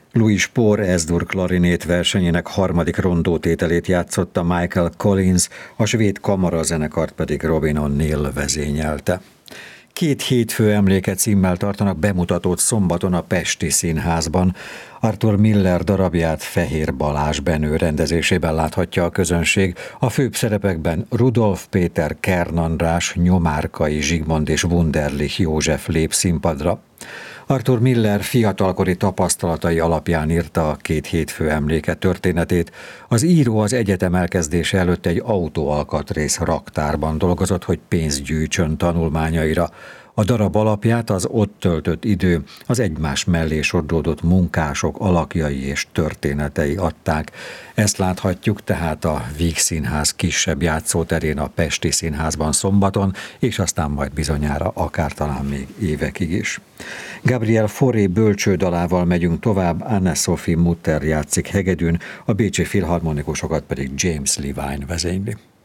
Louis Spohr S-dur klarinét versenyének harmadik rondótételét játszotta Michael Collins, a svéd kamarazenekart pedig Robin O'Neill vezényelte. 2 hétfő emléke címmel tartanak bemutatót szombaton a Pesti Színházban. Arthur Miller darabját Fehér Balázs Benő rendezésében láthatja a közönség. A főbb szerepekben Rudolf Péter, Kern András, Nyomárkai Zsigmond és Wunderlich József lép színpadra. Arthur Miller fiatalkori tapasztalatai alapján írta a 2 hétfő emléke történetét. Az író az egyetem elkezdése előtt egy autóalkatrész raktárban dolgozott, hogy pénzt gyűjtsön tanulmányaira. A darab alapját az ott töltött idő, az egymás mellé sodródott munkások alakjai és történetei adták. Ezt láthatjuk tehát a Víg Színház kisebb játszóterén, a Pesti Színházban szombaton, és aztán majd bizonyára akár talán még évekig is. Gabriel Fauré bölcsődalával megyünk tovább, Anne-Sophie Mutter játszik hegedűn, a bécsi filharmonikusokat pedig James Levine vezényli.